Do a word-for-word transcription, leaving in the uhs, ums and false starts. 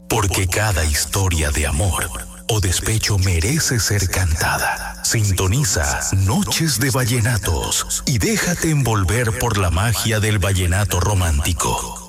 porque cada historia de amor o despecho merece ser cantada. Sintoniza Noches de Vallenatos y déjate envolver por la magia del vallenato romántico.